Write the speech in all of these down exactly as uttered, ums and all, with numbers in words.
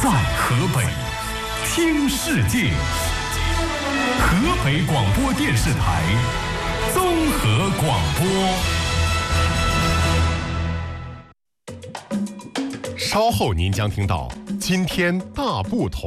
在河北听世界。河北广播电视台综合广播。稍后您将听到今天大不同。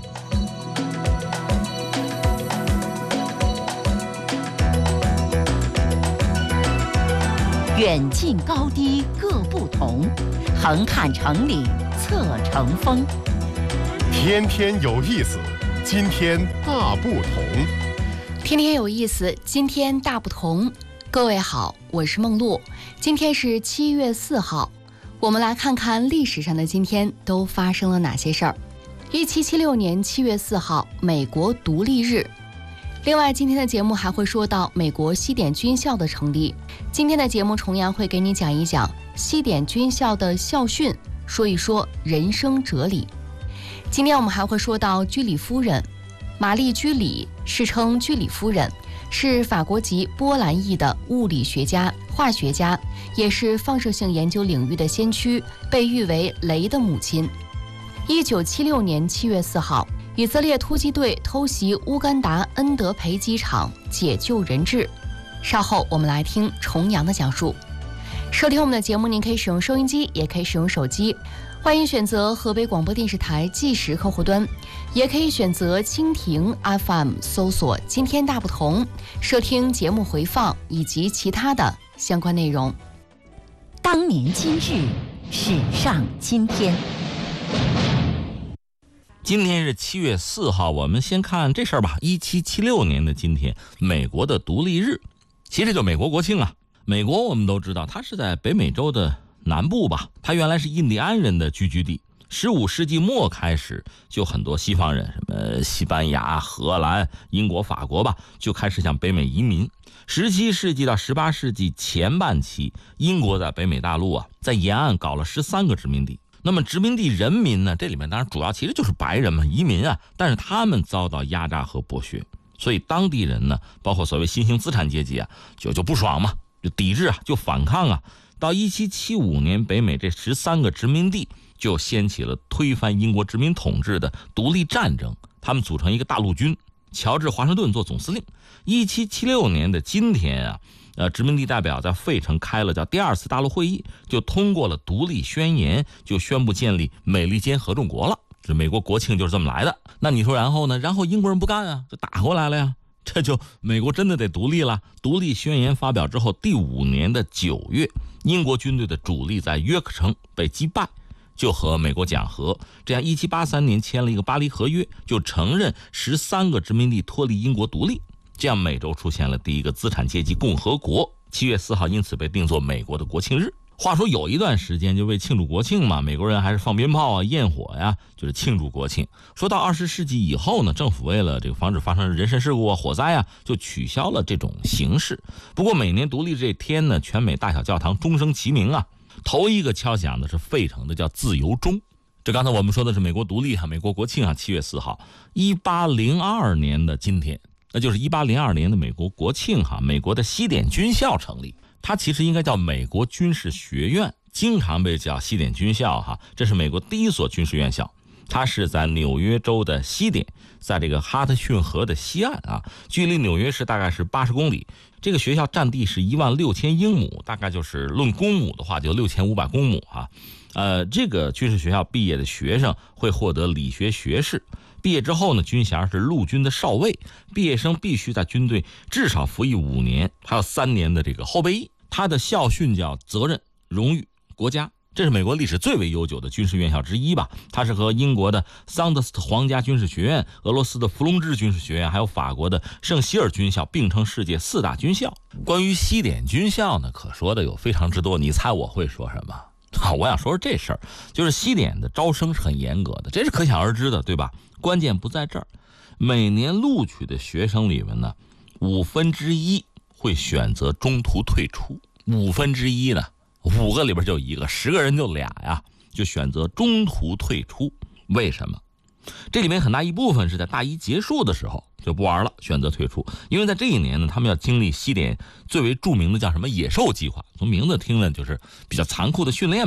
远近高低各不同，横看成岭侧成峰。 天天有意思，今天大不同。 天天有意思，今天大不同。各位好，我是梦露。今天是七月四号，我们来看看历史上的今天都发生了哪些事儿。一七七六年七月四号，美国独立日。另外，今天的节目还会说到美国西点军校的成立。今天的节目重阳会给你讲一讲西点军校的校训，说一说人生哲理。今天我们还会说到居里夫人，玛丽居里，世称居里夫人，是法国籍波兰裔的物理学家、化学家，也是放射性研究领域的先驱，被誉为雷的母亲。一九七六年七月四号，以色列突击队偷袭乌干达恩德培机场，解救人质。稍后我们来听重阳的讲述。收听我们的节目，您可以使用收音机，也可以使用手机，欢迎选择河北广播电视台计时客户端，也可以选择蜻蜓 F M 搜索今天大不同，收听节目回放以及其他的相关内容。 当年今日，史上今天。 今天是七月四号，我们先看这事儿吧。一七七六年的今天，美国的独立日，其实就美国国庆啊。美国我们都知道，它是在北美洲的南部吧，它原来是印第安人的聚居地。十五世纪末开始，就很多西方人，什么西班牙、荷兰、英国、法国吧，就开始向北美移民。十七世纪到十八世纪前半期，英国在北美大陆啊，在沿岸搞了十三个殖民地。那么殖民地人民呢，这里面当然主要其实就是白人嘛，移民啊，但是他们遭到压榨和剥削，所以当地人呢，包括所谓新兴资产阶级啊，就就不爽嘛，就抵制啊，就反抗啊。到一七七五年，北美这十三个殖民地就掀起了推翻英国殖民统治的独立战争，他们组成一个大陆军，乔治华盛顿做总司令。一七七六年的今天啊，呃，殖民地代表在费城开了叫第二次大陆会议，就通过了独立宣言，就宣布建立美利坚合众国了。这美国国庆就是这么来的。那你说然后呢？然后英国人不干啊，就打过来了呀。这就美国真的得独立了。独立宣言发表之后，第五年的九月，英国军队的主力在约克城被击败，就和美国讲和。这样一七八三年签了一个巴黎合约，就承认十三个殖民地脱离英国独立。这样美洲出现了第一个资产阶级共和国。七月四号因此被定作美国的国庆日。话说有一段时间就为庆祝国庆嘛，美国人还是放鞭炮啊、焰火呀，就是庆祝国庆。说到二十世纪以后呢，政府为了这个防止发生人身事故啊、火灾啊，就取消了这种形式。不过每年独立这天呢，全美大小教堂钟声齐鸣啊，头一个敲响的是费城的叫自由钟。这刚才我们说的是美国独立啊，美国国庆啊，七月四号。一八零二年的今天，那就是一八零二年的美国国庆哈，美国的西点军校成立。它其实应该叫美国军事学院，经常被叫西点军校哈。这是美国第一所军事院校，它是在纽约州的西点，在这个哈德逊河的西岸啊，距离纽约市大概是八十公里。这个学校占地是一万六千英亩，大概就是论公亩的话就六千五百公亩啊。呃，这个军事学校毕业的学生会获得理学学士。毕业之后呢，军衔是陆军的少尉，毕业生必须在军队至少服役五年，还有三年的这个后备役。他的校训叫责任、荣誉、国家，这是美国历史最为悠久的军事院校之一吧。它是和英国的桑德斯特皇家军事学院、俄罗斯的伏龙芝军事学院，还有法国的圣希尔军校并称世界四大军校。关于西点军校呢，可说的有非常之多，你猜我会说什么？好，我想说说这事儿，就是西点的招生是很严格的，这是可想而知的，对吧？关键不在这儿，每年录取的学生里面呢，五分之一会选择中途退出，五分之一呢，五个里边就一个，十个人就俩呀，就选择中途退出。为什么？这里面很大一部分是在大一结束的时候就不玩了，选择退出。因为在这一年呢，他们要经历西点最为著名的叫什么野兽计划，从名字听了就是比较残酷的训练吧。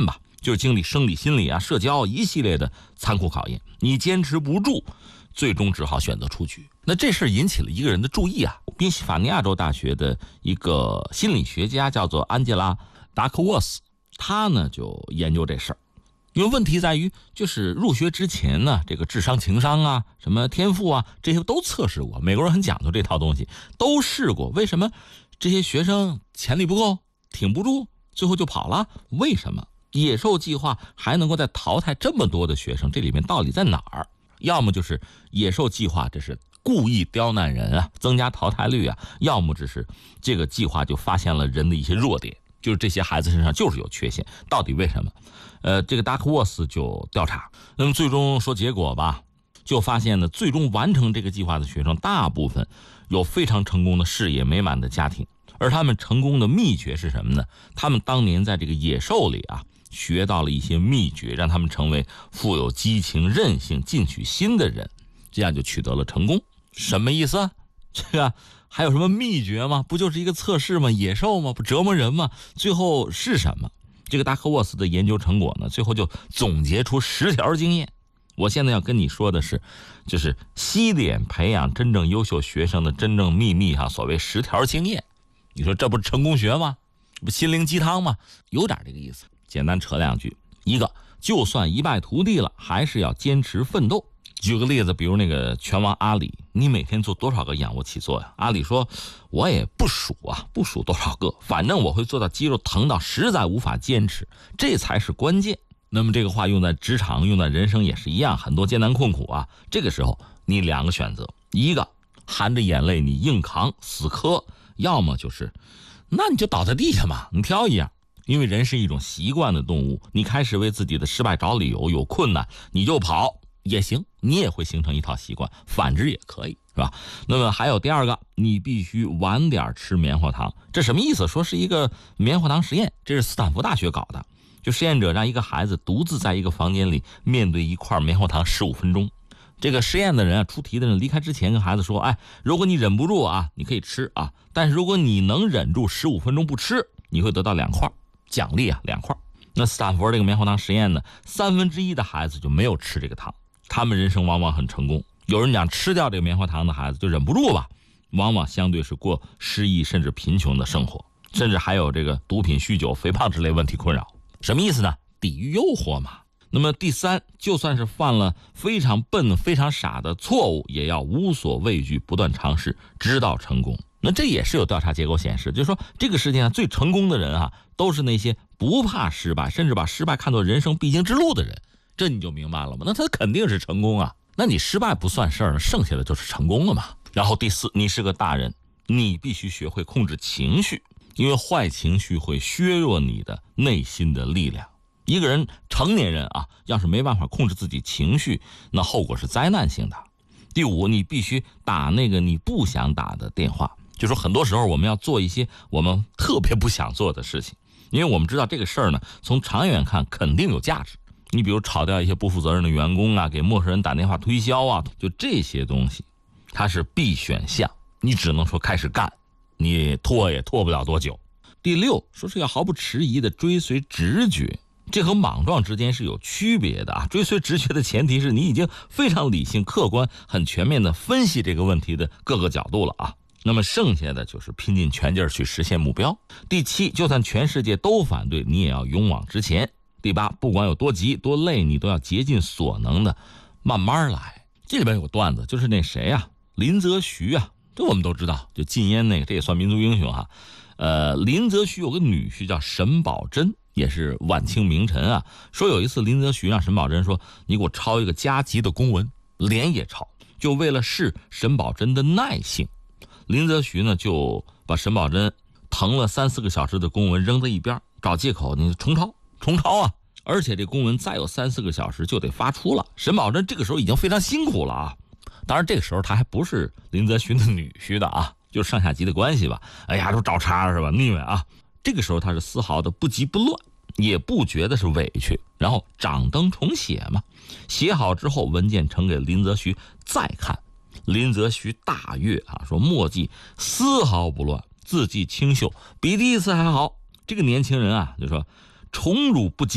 就是经历生理、心理啊、社交一系列的残酷考验，你坚持不住，最终只好选择出局。那这事引起了一个人的注意啊，宾夕法尼亚州大学的一个心理学家叫做安吉拉·达克沃斯，他呢就研究这事儿。因为问题在于，就是入学之前呢，这个智商、情商啊、什么天赋啊，这些都测试过。美国人很讲究这套东西，都试过。为什么这些学生潜力不够，挺不住，最后就跑了？为什么野兽计划还能够再淘汰这么多的学生？这里面道理在哪儿？要么就是野兽计划这是故意刁难人啊，增加淘汰率啊；要么只是这个计划就发现了人的一些弱点，就是这些孩子身上就是有缺陷。到底为什么？呃，这个达克沃斯就调查，那么最终说结果吧，就发现呢，最终完成这个计划的学生，大部分有非常成功的事业、美满的家庭，而他们成功的秘诀是什么呢？他们当年在这个野兽里啊，学到了一些秘诀，让他们成为富有激情、韧性、进取心的人，这样就取得了成功。什么意思？这个还有什么秘诀吗？不就是一个测试吗？野兽吗？不折磨人吗？最后是什么？这个达克沃斯的研究成果呢，最后就总结出十条经验。我现在要跟你说的是，就是西点培养真正优秀学生的真正秘密哈，所谓十条经验。你说这不是成功学吗？不心灵鸡汤吗？有点这个意思。简单扯两句，一个，就算一败涂地了，还是要坚持奋斗。举个例子，比如那个拳王阿里，你每天做多少个仰卧起坐呀？阿里说，我也不数啊，不数多少个，反正我会做到肌肉疼到实在无法坚持，这才是关键。那么这个话用在职场，用在人生也是一样，很多艰难困苦啊，这个时候你两个选择，一个含着眼泪你硬扛死磕，要么就是那你就倒在地下嘛，你挑一样。因为人是一种习惯的动物，你开始为自己的失败找理由，有困难你就跑也行，你也会形成一套习惯，反之也可以，是吧？那么还有第二个，你必须晚点吃棉花糖。这什么意思？说是一个棉花糖实验，这是斯坦福大学搞的。就实验者让一个孩子独自在一个房间里面对一块棉花糖十五分钟。这个实验的人啊，出题的人离开之前跟孩子说，哎，如果你忍不住啊，你可以吃啊，但是如果你能忍住十五分钟不吃，你会得到两块奖励啊，两块。那斯坦福这个棉花糖实验呢，三分之一的孩子就没有吃这个糖，他们人生往往很成功。有人讲吃掉这个棉花糖的孩子就忍不住吧，往往相对是过失意甚至贫穷的生活，甚至还有这个毒品、酗酒、肥胖之类问题困扰。什么意思呢？抵御诱惑嘛。那么第三，就算是犯了非常笨、非常傻的错误，也要无所畏惧，不断尝试，直到成功。那这也是有调查结果显示，就是说这个世界上最成功的人啊，都是那些不怕失败，甚至把失败看作人生必经之路的人。这你就明白了吗？那他肯定是成功啊。那你失败不算事儿，剩下的就是成功了嘛。然后第四，你是个大人，你必须学会控制情绪，因为坏情绪会削弱你的内心的力量。一个人成年人啊，要是没办法控制自己情绪，那后果是灾难性的。第五，你必须打那个你不想打的电话。就说很多时候我们要做一些我们特别不想做的事情，因为我们知道这个事儿呢，从长远看肯定有价值。你比如炒掉一些不负责任的员工啊，给陌生人打电话推销啊，就这些东西它是必选项，你只能说开始干，你拖也拖不了多久。第六，说是要毫不迟疑的追随直觉，这和莽撞之间是有区别的啊。追随直觉的前提是你已经非常理性客观很全面的分析这个问题的各个角度了啊。那么剩下的就是拼尽全劲去实现目标。第七，就算全世界都反对，你也要勇往直前。第八，不管有多急多累，你都要竭尽所能的慢慢来。这里边有个段子，就是那谁啊，林则徐啊，这我们都知道，就禁烟那个，这也算民族英雄哈、啊。呃，林则徐有个女婿叫沈葆桢，也是晚清名臣啊。说有一次林则徐让沈葆桢说，你给我抄一个加急的公文，连夜抄，就为了试沈葆桢的耐性。林则徐呢就把沈葆桢誊了三四个小时的公文扔在一边，找借口你重抄重抄啊，而且这公文再有三四个小时就得发出了。沈葆桢这个时候已经非常辛苦了啊，当然这个时候他还不是林则徐的女婿的啊，就是上下级的关系吧。哎呀，都找茬是吧？腻歪啊！这个时候他是丝毫的不急不乱，也不觉得是委屈，然后掌灯重写嘛。写好之后，文件呈给林则徐再看。林则徐大悦啊，说墨迹丝毫不乱，字迹清秀，比第一次还好。这个年轻人啊，就说宠辱不惊，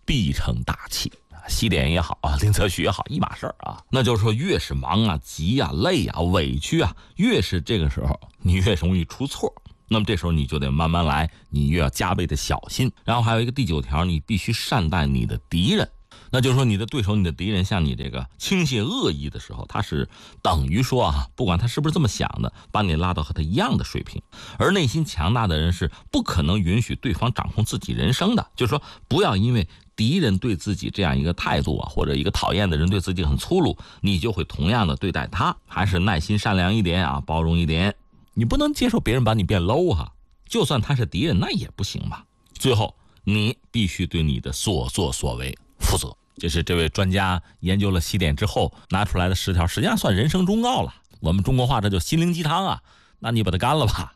必成大器。西点也好啊，林则徐也好，一码事儿啊。那就是说，越是忙啊、急啊、累啊、委屈啊，越是这个时候，你越容易出错。那么这时候你就得慢慢来，你越要加倍的小心。然后还有一个第九条，你必须善待你的敌人。那就是说，你的对手、你的敌人向你这个倾泻恶意的时候，他是等于说啊，不管他是不是这么想的，把你拉到和他一样的水平。而内心强大的人是不可能允许对方掌控自己人生的。就是说，不要因为敌人对自己这样一个态度啊，或者一个讨厌的人对自己很粗鲁，你就会同样的对待他。还是耐心善良一点啊，包容一点。你不能接受别人把你变 low 哈，就算他是敌人，那也不行吧。最后，你必须对你的所作所为负责。这是这位专家研究了西点之后拿出来的十条，实际上算人生忠告了。我们中国话这就心灵鸡汤啊，那你把它干了吧。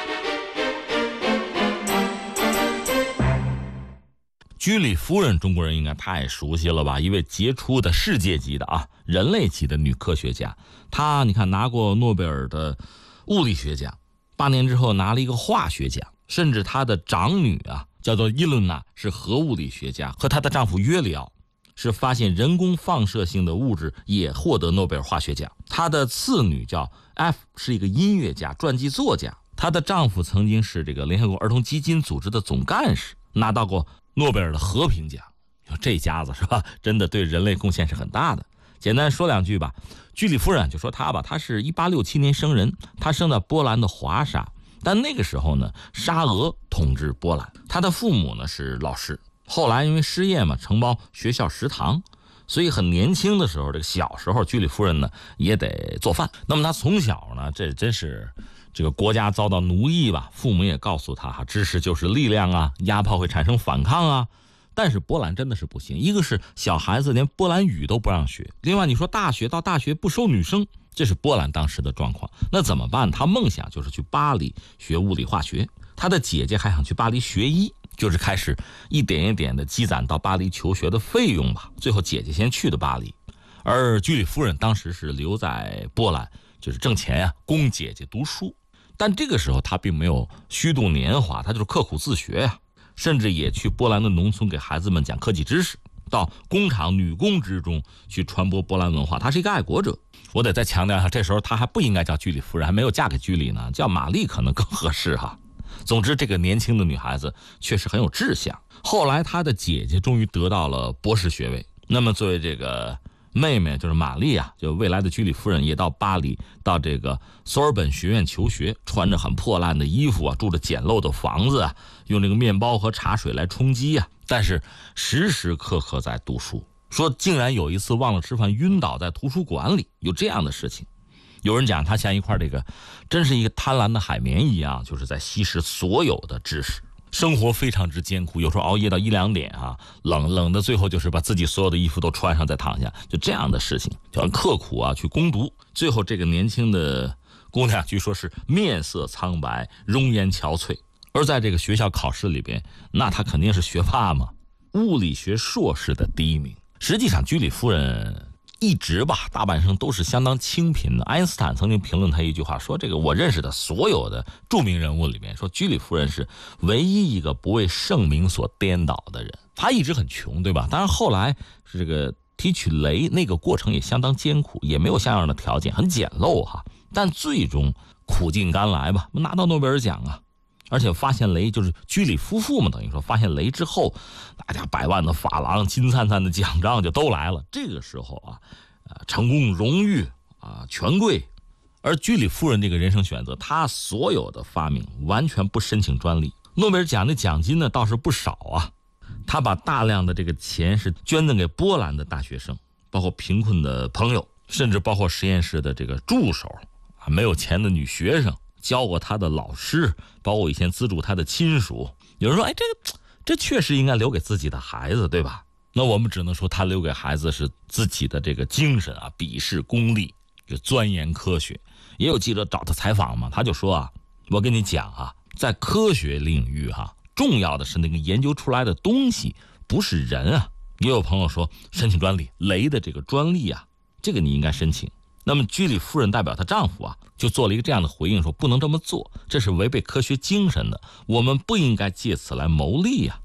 居里夫人，中国人应该太熟悉了吧？一位杰出的世界级的啊，人类级的女科学家。她你看拿过诺贝尔的物理学奖，八年之后拿了一个化学奖，甚至她的长女啊叫做伊伦娜是核物理学家，和她的丈夫约里奥是发现人工放射性的物质，也获得诺贝尔化学奖。她的次女叫 F 是一个音乐家、传记作家，她的丈夫曾经是这个联合国儿童基金组织的总干事，拿到过诺贝尔的和平奖。这家子是吧，真的对人类贡献是很大的。简单说两句吧，居里夫人就说她吧，她是一八六七年生人，她生在波兰的华沙，但那个时候呢，沙俄统治波兰，她的父母呢是老师，后来因为失业嘛，承包学校食堂，所以很年轻的时候，这个小时候居里夫人呢也得做饭。那么她从小呢，这真是这个国家遭到奴役吧，父母也告诉她哈，知识就是力量啊，压迫会产生反抗啊。但是波兰真的是不行，一个是小孩子连波兰语都不让学，另外你说大学到大学不收女生，这是波兰当时的状况。那怎么办？他梦想就是去巴黎学物理化学，他的姐姐还想去巴黎学医，就是开始一点一点的积攒到巴黎求学的费用吧。最后姐姐先去的巴黎，而居里夫人当时是留在波兰，就是挣钱啊，供姐姐读书。但这个时候她并没有虚度年华，她就是刻苦自学呀、啊。甚至也去波兰的农村给孩子们讲科技知识，到工厂女工之中去传播波兰文化。她是一个爱国者。我得再强调一下，这时候她还不应该叫居里夫人，还没有嫁给居里呢，叫玛丽可能更合适哈。总之，这个年轻的女孩子确实很有志向。后来她的姐姐终于得到了博士学位，那么作为这个妹妹就是玛丽啊，就未来的居里夫人也到巴黎，到这个索尔本学院求学，穿着很破烂的衣服啊，住着简陋的房子啊，用这个面包和茶水来充饥啊，但是时时刻刻在读书。说竟然有一次忘了吃饭晕倒在图书馆里，有这样的事情。有人讲他像一块这个真是一个贪婪的海绵一样，就是在吸食所有的知识。生活非常之艰苦，有时候熬夜到一两点啊，冷冷的最后就是把自己所有的衣服都穿上再躺下，就这样的事情，就很刻苦啊去攻读。最后这个年轻的姑娘据说是面色苍白，容颜憔悴。而在这个学校考试里边，那她肯定是学霸嘛，物理学硕士的第一名。实际上居里夫人一直吧，大半生都是相当清贫的。爱因斯坦曾经评论他一句话，说这个我认识的所有的著名人物里面，说居里夫人是唯一一个不为盛名所颠倒的人。他一直很穷，对吧？当然后来是这个提取镭那个过程也相当艰苦，也没有像样的条件，很简陋哈。但最终苦尽甘来吧，拿到诺贝尔奖啊。而且发现镭就是居里夫妇嘛，等于说发现镭之后，大家百万的法郎、金灿灿的奖章就都来了。这个时候啊，呃，成功、荣誉啊、权贵，而居里夫人这个人生选择，她所有的发明完全不申请专利。诺贝尔奖的奖金呢倒是不少啊，她把大量的这个钱是捐赠给波兰的大学生，包括贫困的朋友，甚至包括实验室的这个助手啊，没有钱的女学生。教过他的老师，包括以前资助他的亲属。有人说，哎，这个这确实应该留给自己的孩子，对吧？那我们只能说他留给孩子是自己的这个精神啊，鄙视功利，就钻研科学。也有记者找他采访嘛，他就说啊，我跟你讲啊，在科学领域哈、啊，重要的是那个研究出来的东西，不是人啊。也有朋友说申请专利，雷的这个专利啊，这个你应该申请。那么居里夫人代表她丈夫啊，就做了一个这样的回应，说不能这么做，这是违背科学精神的，我们不应该借此来谋利啊。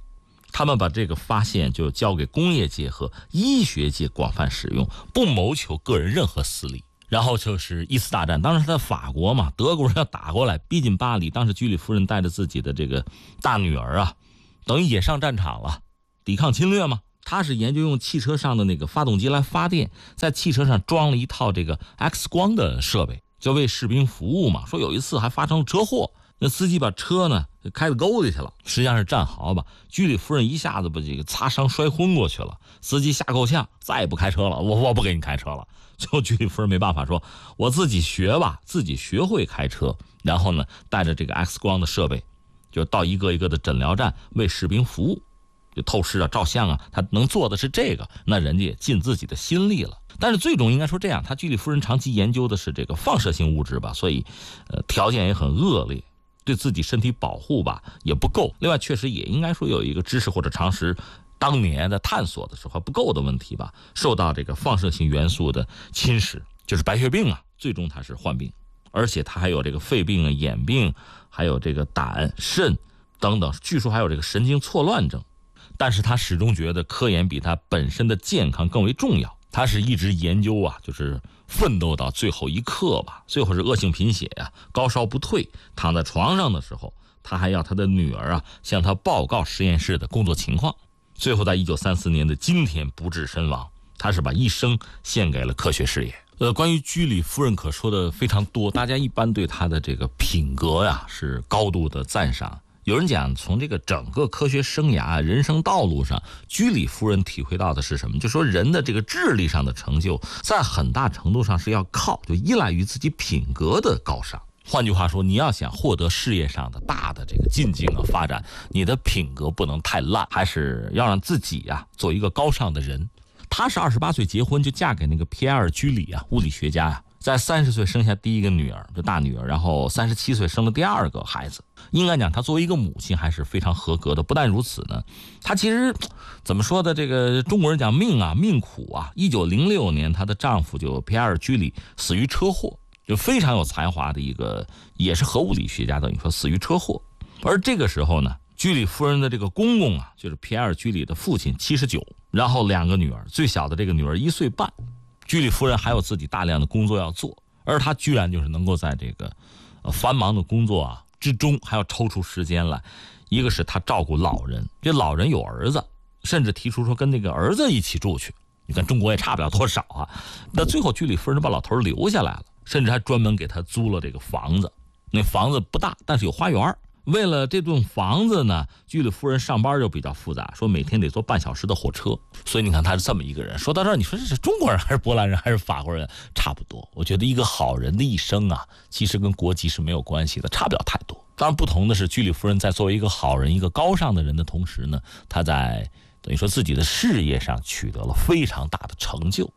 他们把这个发现就交给工业界和医学界广泛使用，不谋求个人任何私利。然后就是一次大战，当时在法国嘛，德国人要打过来，逼近巴黎，当时居里夫人带着自己的这个大女儿啊，等于也上战场了，抵抗侵略嘛。他是研究用汽车上的那个发动机来发电，在汽车上装了一套这个 X 光的设备，就为士兵服务嘛。说有一次还发生了车祸，那司机把车呢开到沟里去了，实际上是战壕吧。居里夫人一下子把这个擦伤摔昏过去了，司机吓够呛，再也不开车了，我我不给你开车了。最后居里夫人没办法，说我自己学吧，自己学会开车，然后呢带着这个 X 光的设备，就到一个一个的诊疗站为士兵服务，就透视啊照相啊，他能做的是这个，那人家也尽自己的心力了。但是最终应该说这样，他居里夫人长期研究的是这个放射性物质吧，所以呃条件也很恶劣，对自己身体保护吧也不够。另外确实也应该说有一个知识或者常识，当年的探索的时候不够的问题吧，受到这个放射性元素的侵蚀，就是白血病啊，最终他是患病，而且他还有这个肺病啊、眼病，还有这个胆、肾等等，据说还有这个神经错乱症。但是他始终觉得科研比他本身的健康更为重要，他是一直研究啊，就是奋斗到最后一刻吧。最后是恶性贫血啊，高烧不退，躺在床上的时候，他还要他的女儿啊向他报告实验室的工作情况。最后在一九三四年的今天不治身亡，他是把一生献给了科学事业。呃，关于居里夫人可说的非常多，大家一般对她的这个品格呀是高度的赞赏。有人讲，从这个整个科学生涯、人生道路上，居里夫人体会到的是什么？就说人的这个智力上的成就，在很大程度上是要靠，就依赖于自己品格的高尚。换句话说，你要想获得事业上的大的这个进境啊发展，你的品格不能太烂，还是要让自己啊做一个高尚的人。她是二十八岁结婚就嫁给那个皮埃尔·居里啊，物理学家啊。在三十岁生下第一个女儿，就大女儿，然后三十七岁生了第二个孩子。应该讲，她作为一个母亲还是非常合格的。不但如此呢，她其实怎么说的？这个中国人讲命啊，命苦啊。一九零六年，她的丈夫就皮埃尔·居里死于车祸，就非常有才华的一个，也是核物理学家，等于说死于车祸。而这个时候呢，居里夫人的这个公公啊，就是皮埃尔·居里的父亲，七十九，然后两个女儿，最小的这个女儿一岁半。居里夫人还有自己大量的工作要做，而她居然就是能够在这个呃繁忙的工作啊之中还要抽出时间来。一个是她照顾老人，这老人有儿子，甚至提出说跟那个儿子一起住去。你看中国也差不了多少啊。那最后居里夫人把老头留下来了，甚至还专门给他租了这个房子。那房子不大，但是有花园。为了这栋房子呢，居里夫人上班就比较复杂，说每天得坐半小时的火车。所以你看他是这么一个人。说到这儿，你说这是中国人还是波兰人还是法国人？差不多。我觉得一个好人的一生啊，其实跟国籍是没有关系的，差不了太多。当然不同的是，居里夫人在作为一个好人、一个高尚的人的同时呢，她在等于说自己的事业上取得了非常大的成就。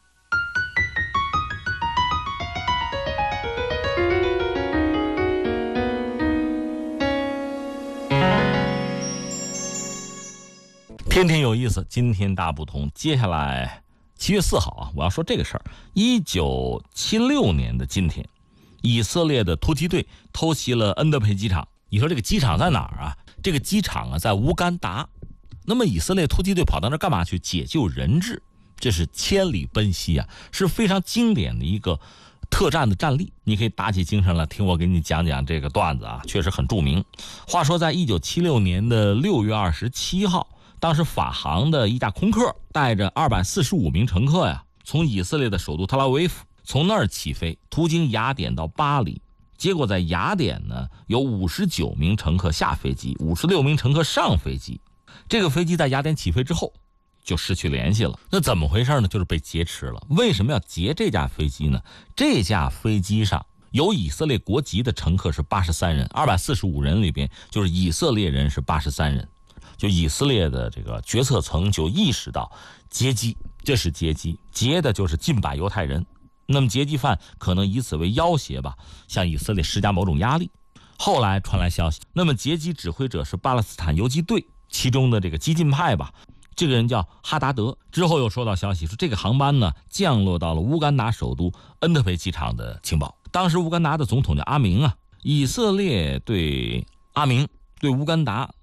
天天有意思，今天大不同。接下来七月四号啊，我要说这个事儿。一九七六年的今天，以色列的突击队偷袭了恩德培机场。你说这个机场在哪儿啊？这个机场啊在乌干达。那么以色列突击队跑到那儿干嘛去？解救人质，这是千里奔袭啊，是非常经典的一个特战的战例。你可以打起精神来听我给你讲讲这个段子啊，确实很著名。话说在一九七六年的六月二十七号，当时法航的一架空客带着二百四十五名乘客呀，从以色列的首都特拉维夫从那儿起飞，途经雅典到巴黎。结果在雅典呢，有五十九名乘客下飞机，五十六名乘客上飞机。这个飞机在雅典起飞之后就失去联系了。那怎么回事呢？就是被劫持了。为什么要劫这架飞机呢？这架飞机上有以色列国籍的乘客是八十三人，二百四十五人里边就是以色列人是八十三人。就以色列的这个决策层就意识到劫机，这是劫机，劫的就是近百犹太人。那么劫机犯可能以此为要挟吧，向以色列施加某种压力。后来传来消息，那么劫机指挥者是巴勒斯坦游击队其中的这个激进派吧，这个人叫哈达德。之后又收到消息说这个航班呢降落到了乌干达首都恩特培机场的情报。当时乌干达的总统叫阿明啊，以色列对阿明对乌干达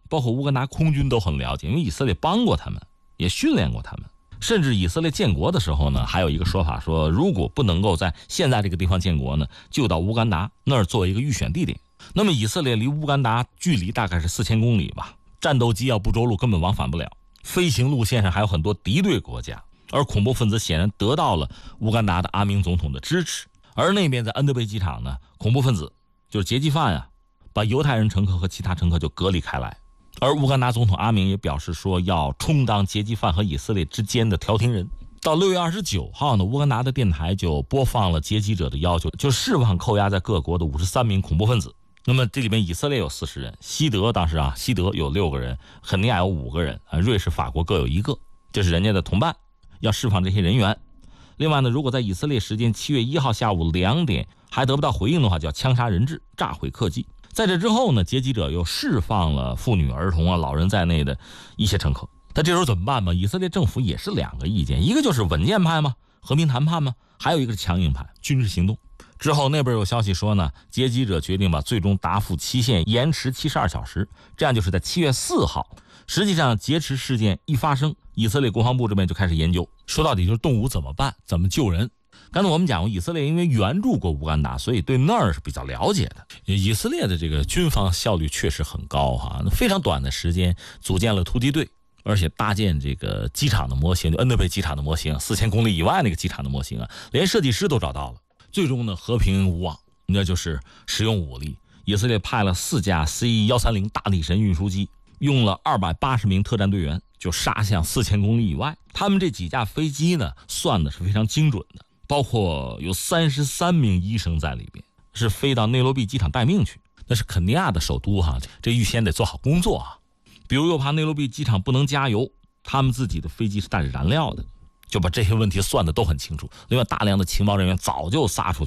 包括乌干达空军都很了解，因为以色列帮过他们，也训练过他们。甚至以色列建国的时候呢，还有一个说法说，如果不能够在现在这个地方建国呢，就到乌干达那儿做一个预选地点。那么以色列离乌干达距离大概是四千公里吧，战斗机要不着陆根本往返不了，飞行路线上还有很多敌对国家，而恐怖分子显然得到了乌干达的阿明总统的支持。而那边在恩德贝机场呢，恐怖分子就是劫机犯啊，把犹太人乘客和其他乘客就隔离开来。而乌干达总统阿明也表示说，要充当劫机犯和以色列之间的调停人。到六月二十九号呢，乌干达的电台就播放了劫机者的要求，就释放扣押在各国的五十三名恐怖分子。那么这里面以色列有四十人，西德当时啊，西德有六个人，肯尼亚有五个人啊，瑞士、法国各有一个，这是人家的同伴，要释放这些人员。另外呢，如果在以色列时间七月一号下午两点还得不到回应的话，就要枪杀人质、炸毁客机。在这之后呢，劫机者又释放了妇女、儿童啊、老人在内的一些乘客。但这时候怎么办嘛？以色列政府也是两个意见，一个就是稳健派嘛，和平谈判嘛，还有一个是强硬派，军事行动。之后那边有消息说呢，劫机者决定把最终答复期限延迟七十二小时，这样就是在七月四号。实际上劫持事件一发生，以色列国防部这边就开始研究，说到底就是动武怎么办，怎么救人。刚才我们讲过，以色列因为援助过乌干达，所以对那儿是比较了解的。以色列的这个军方效率确实很高哈，非常短的时间组建了突击队，而且搭建这个机场的模型，就恩德贝机场的模型，四千公里以外那个机场的模型啊，连设计师都找到了。最终呢，和平无望，那就是使用武力。以色列派了四架 C 一三零大力神运输机，用了二百八十名特战队员，就杀向四千公里以外。他们这几架飞机呢，算的是非常精准的。包括有三十三名医生在里边，是飞到内罗毕机场待命去，那是肯尼亚的首都哈，这预先得做好工作啊。比如又怕内罗毕机场不能加油，他们自己的飞机是带着燃料的，就把这些问题算的都很清楚。另外，大量的情报人员早就撒出去。